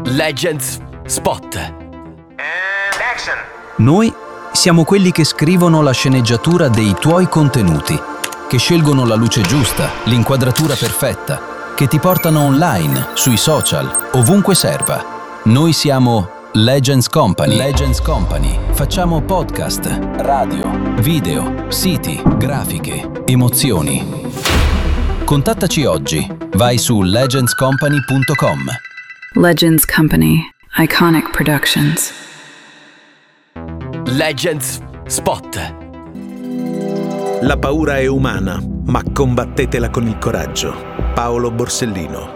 Legends Spot. And action. Noi siamo quelli che scrivono la sceneggiatura dei tuoi contenuti, che scelgono la luce giusta, l'inquadratura perfetta, che ti portano online, sui social, ovunque serva. Noi siamo Legends Company. Legends Company. Facciamo podcast, radio, video, siti, grafiche, emozioni. Contattaci oggi. Vai su legendscompany.com. Legends Company. Iconic Productions. Legends Spot. La paura è umana, ma combattetela con il coraggio. Paolo Borsellino.